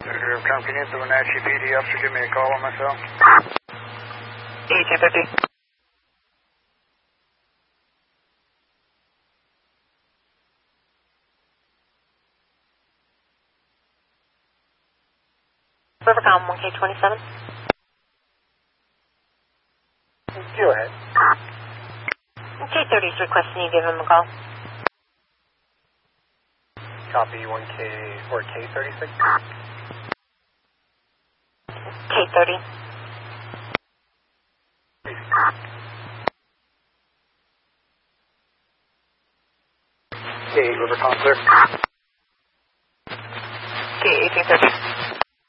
Can you do an Wenatchee PD officer give me a call on my cell? 1850. Rivercom 1K27. Go ahead. K30 is requesting you give him a call. Copy 1K or K36? K30. K8 Rivercom, clear. K1830.